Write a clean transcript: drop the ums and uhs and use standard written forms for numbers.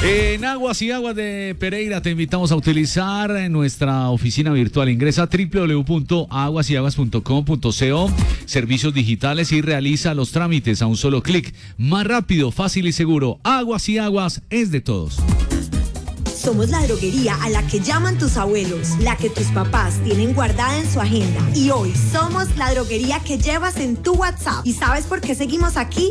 En Aguas y Aguas de Pereira te invitamos a utilizar nuestra oficina virtual. Ingresa a www.aguasaguas.com.co, servicios digitales, y realiza los trámites a un solo clic. Más rápido, fácil y seguro. Aguas y Aguas es de todos. Somos la droguería a la que llaman tus abuelos, la que tus papás tienen guardada en su agenda. Y hoy somos la droguería que llevas en tu WhatsApp. ¿Y sabes por qué seguimos aquí?